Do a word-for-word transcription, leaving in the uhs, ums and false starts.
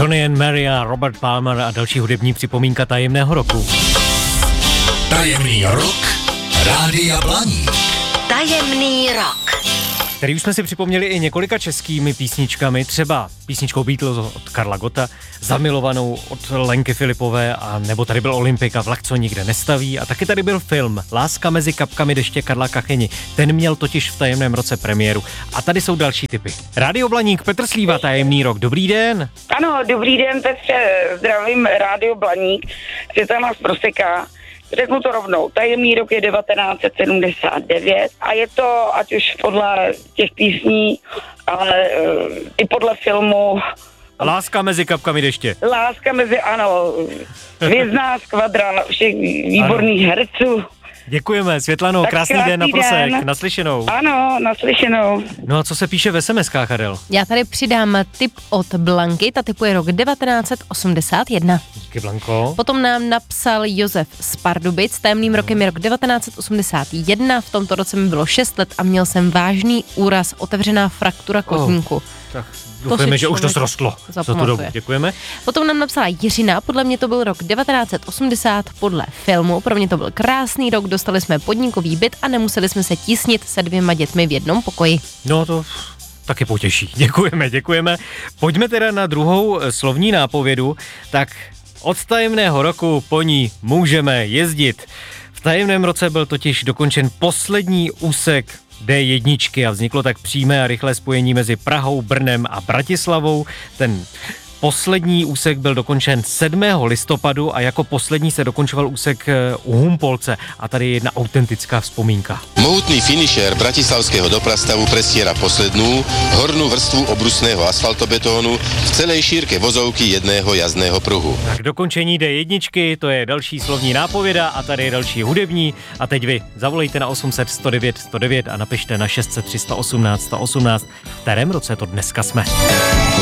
Johnny and Maria, Robert Palmer a další hudební připomínka tajemného roku. Tajemný rok Rádia Blaník. Tajemný rok. Který už jsme si připomněli i několika českými písničkami, třeba písničkou Beatles od Karla Gotta, Zamilovanou od Lenky Filipové, a nebo tady byl Olympik a Vlak, co nikde nestaví, a taky tady byl film Láska mezi kapkami deště Karla Kacheni. Ten měl totiž v tajemném roce premiéru. A tady jsou další tipy. Rádio Blaník, Petr Slíva, Tajemný rok. Dobrý den. Ano, dobrý den, Petře, zdravím Rádio Blaník, Světlana z Proseka. Řeknu to rovnou, tajemný rok je devatenáct set sedmdesát devět a je to, ať už podle těch písní, ale uh, i podle filmu. Láska mezi kapkami deště. Láska mezi, ano, hvězdná skvadra všech výborných ano. herců. Děkujeme, Světlano, Tak krásný, krásný den na Prosek, den. Naslyšenou. Ano, naslyšenou. No a co se píše v es em eskách, Adel? Já tady přidám tip od Blanky, ta tipuje rok devatenáct set osmdesát jedna. Díky, Blanko. Potom nám napsal Josef z Pardubic, tajemným rokem je rok devatenáct set osmdesát jedna, v tomto roce mi bylo šest let a měl jsem vážný úraz, otevřená fraktura kotníku. Oh, tak doufujeme, že už to člověk srostlo za tu zapamatuje. dobu. Děkujeme. Potom nám napsala Jiřina, podle mě to byl rok devatenáct set osmdesát podle filmu, pro mě to byl krásný rok, dostali jsme podnikový byt a nemuseli jsme se tísnit se dvěma dětmi v jednom pokoji. No to taky potěší. Děkujeme, děkujeme. Pojďme teda na druhou slovní nápovědu. Tak od tajemného roku po ní můžeme jezdit. V tajemném roce byl totiž dokončen poslední úsek dé jedna a vzniklo tak přímé a rychlé spojení mezi Prahou, Brnem a Bratislavou. Ten poslední úsek byl dokončen sedmého listopadu a jako poslední se dokončoval úsek u Humpolce. A tady je jedna autentická vzpomínka. Mohutný finisher bratislavského doprastavu prestiera poslednú hornú vrstvu obrusného asfaltobetónu v celej šírke vozovky jedného jazdného pruhu. Tak dokončení dé jedna, to je další slovní nápověda a tady je další hudební. A teď vy zavolejte na osm set sto devět sto devět a napište na šest set tři sto osmnáct sto osmnáct, v kterém roce to dneska jsme.